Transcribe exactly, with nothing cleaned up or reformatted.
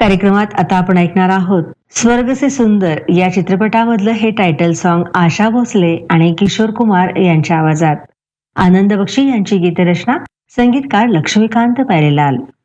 कार्यक्रमात आता आपण ऐकणार आहोत स्वर्ग से सुंदर या चित्रपटामधलं हे टायटल सॉन्ग आशा भोसले आणि किशोर कुमार यांच्या आवाजात. आनंद बक्षी यांची गीतरचना, संगीतकार लक्ष्मीकांत प्यारेलाल.